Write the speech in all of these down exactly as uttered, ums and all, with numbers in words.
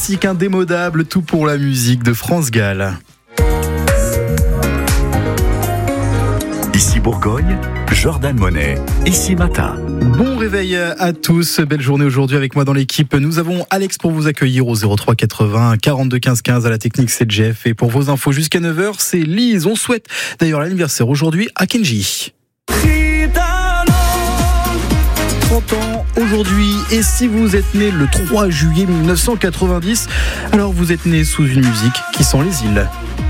Classique indémodable, tout pour la musique de France Gall. Ici Bourgogne, Jordan Monet, ici Matin. Bon réveil à tous, belle journée aujourd'hui avec moi dans l'équipe. Nous avons Alex pour vous accueillir au zéro trois quatre-vingts quarante-deux quinze quinze, à la technique c'est Jeff. Et pour vos infos jusqu'à neuf heures, c'est Lise. On souhaite d'ailleurs l'anniversaire aujourd'hui à Kenji. trente ans aujourd'hui, et si vous êtes né le trois juillet mille neuf cent quatre-vingt-dix, alors vous êtes né sous une musique qui sent les îles.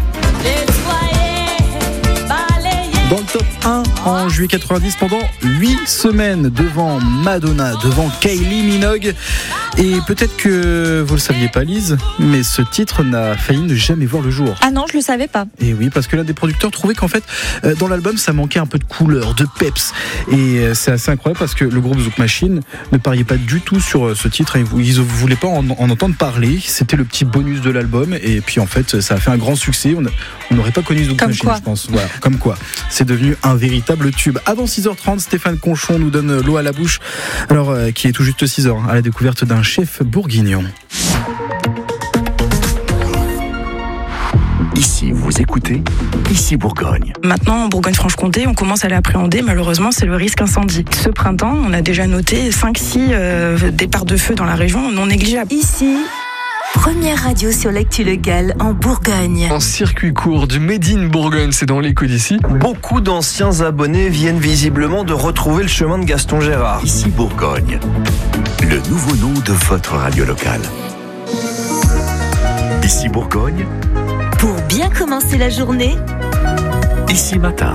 Dans le top un en juillet quatre-vingt-dix pendant huit semaines, devant Madonna, devant Kylie Minogue. Et peut-être que vous le saviez pas, Lise, mais ce titre n'a failli ne jamais voir le jour. Ah non, je le savais pas. Et oui, parce que l'un des producteurs trouvait qu'en fait, euh, dans l'album, ça manquait un peu de couleur, de peps. Et euh, c'est assez incroyable parce que le groupe Zouk Machine ne pariait pas du tout sur euh, ce titre. Ils ne voulaient pas en, en entendre parler. C'était le petit bonus de l'album. Et puis en fait, ça a fait un grand succès. On n'aurait pas connu Zouk Comme Machine, quoi. je pense. Voilà, comme quoi. C'est devenu un véritable tube. Avant six heures trente, Stéphane Conchon nous donne l'eau à la bouche. Alors, euh, qui est tout juste six heures, à la découverte d'un chef bourguignon. Ici, vous écoutez, ici Bourgogne. Maintenant, en Bourgogne-Franche-Comté, on commence à l'appréhender. Malheureusement, c'est le risque incendie. Ce printemps, on a déjà noté cinq six euh, départs de feu dans la région non négligeables. Ici, première radio sur l'actu locale en Bourgogne. En circuit court du Made in Bourgogne, c'est dans l'écho d'ici. Beaucoup d'anciens abonnés viennent visiblement de retrouver le chemin de Gaston Gérard. Ici Bourgogne, le nouveau nom de votre radio locale. Ici Bourgogne, Pour bien commencer la journée, ici Matin.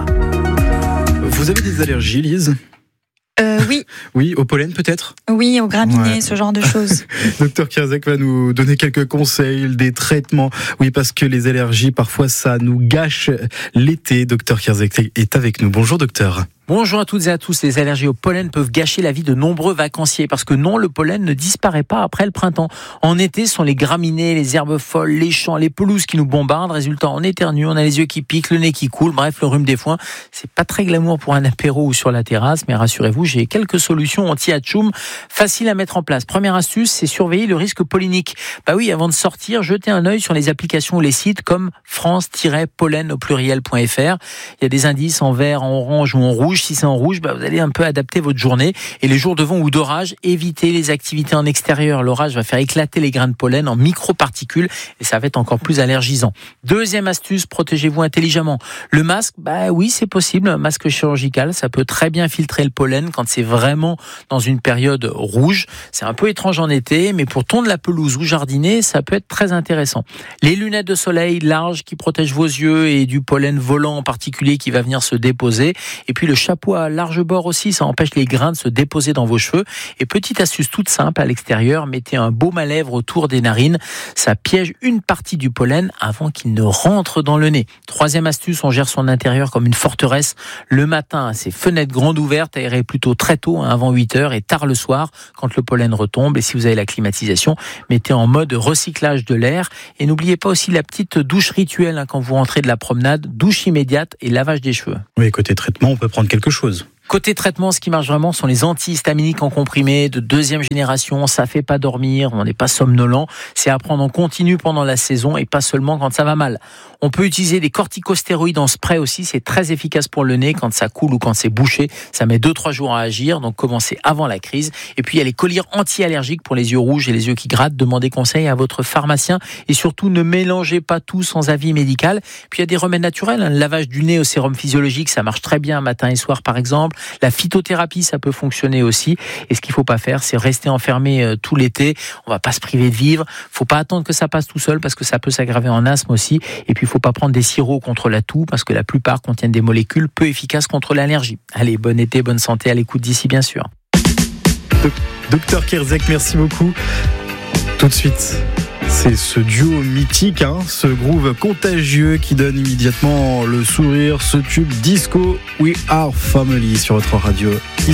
Vous avez des allergies, Lise ? Euh, oui, Oui, au pollen peut-être ? oui, aux graminées, Ouais. ce genre de choses. Docteur Kierzek va nous donner quelques conseils, des traitements. Oui, parce que les allergies, parfois, ça nous gâche l'été. Docteur Kierzek est avec nous. Bonjour, docteur. Bonjour à toutes et à tous. Les allergies au pollen peuvent gâcher la vie de nombreux vacanciers parce que non, le pollen ne disparaît pas après le printemps. En été, ce sont les graminées, les herbes folles, les champs, les pelouses qui nous bombardent. Résultat, on éternue, on a les yeux qui piquent, le nez qui coule, bref, le rhume des foins. C'est pas très glamour pour un apéro ou sur la terrasse, mais rassurez-vous, j'ai quelques solutions anti-atchoum faciles à mettre en place. Première astuce, c'est surveiller le risque pollinique. Bah oui, avant de sortir, jetez un œil sur les applications ou les sites comme france-pollen au pluriel.fr. Il y a des indices en vert, en orange ou en rouge. Si c'est en rouge, bah vous allez un peu adapter votre journée. Et les jours de vent ou d'orage, évitez les activités en extérieur. L'orage va faire éclater les grains de pollen en microparticules et ça va être encore plus allergisant. Deuxième astuce, protégez-vous intelligemment. Le masque, bah oui, c'est possible. Un masque chirurgical, ça peut très bien filtrer le pollen quand c'est vraiment dans une période rouge. C'est un peu étrange en été, mais pour tondre la pelouse ou jardiner, ça peut être très intéressant. Les lunettes de soleil larges qui protègent vos yeux et du pollen volant en particulier qui va venir se déposer. Et puis le chapeau à large bord aussi, ça empêche les grains de se déposer dans vos cheveux. Et petite astuce toute simple à l'extérieur, mettez un baume à lèvres autour des narines. Ça piège une partie du pollen avant qu'il ne rentre dans le nez. Troisième astuce, on gère son intérieur comme une forteresse. Le matin, ses fenêtres grandes ouvertes, aérez plutôt très tôt, hein, avant huit heures, et tard le soir, quand le pollen retombe. Et si vous avez la climatisation, mettez en mode recyclage de l'air. Et n'oubliez pas aussi la petite douche rituelle, hein, quand vous rentrez de la promenade, douche immédiate et lavage des cheveux. Oui, côté traitement, on peut prendre quelque chose. Côté traitement, ce qui marche vraiment sont les antihistaminiques en comprimé de deuxième génération. Ça fait pas dormir, on n'est pas somnolent. C'est à prendre en continu pendant la saison et pas seulement quand ça va mal. On peut utiliser des corticostéroïdes en spray aussi. C'est très efficace pour le nez quand ça coule ou quand c'est bouché. Ça met deux trois jours à agir, donc commencez avant la crise. Et puis il y a les collyres anti-allergiques pour les yeux rouges et les yeux qui grattent. Demandez conseil à votre pharmacien et surtout ne mélangez pas tout sans avis médical. Puis il y a des remèdes naturels. Le lavage du nez au sérum physiologique, ça marche très bien matin et soir par exemple. La phytothérapie, ça peut fonctionner aussi. Et ce qu'il faut pas faire, c'est rester enfermé euh, tout l'été. On va pas se priver de vivre. Faut pas attendre que ça passe tout seul parce que ça peut s'aggraver en asthme aussi. Et puis, il faut pas prendre des sirops contre la toux parce que la plupart contiennent des molécules peu efficaces contre l'allergie. Allez, bon été, bonne santé à l'écoute d'ici, bien sûr. Docteur Kierzek, merci beaucoup. Tout de suite, c'est ce duo mythique, hein, ce groove contagieux qui donne immédiatement le sourire, ce tube disco We Are Family sur votre radio. Ici